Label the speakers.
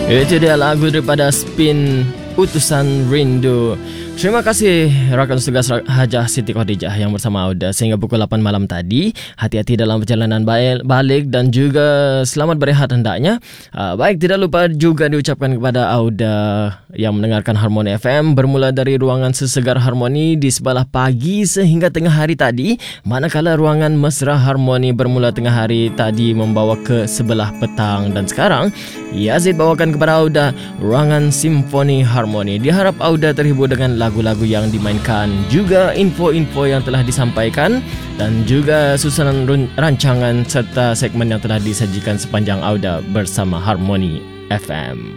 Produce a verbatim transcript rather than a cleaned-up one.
Speaker 1: Itu dia lagu daripada Spin, Utusan Rindu. Terima kasih rakan tugas Hajah Siti Khadijah yang bersama Auda sehingga pukul lapan malam tadi. Hati-hati dalam perjalanan balik dan juga selamat berehat hendaknya. Uh, baik, tidak lupa juga diucapkan kepada Auda yang mendengarkan Harmoni F M bermula dari ruangan Sesegar Harmoni di sebelah pagi sehingga tengah hari tadi. Manakala ruangan Mesra Harmoni bermula tengah hari tadi membawa ke sebelah petang. Dan sekarang Yazid bawakan kepada Auda ruangan Simfoni Harmoni. Diharap Auda terhibur dengan lagu-lagu yang dimainkan, juga info-info yang telah disampaikan dan juga susunan rancangan serta segmen yang telah disajikan sepanjang Auda bersama Harmoni F M.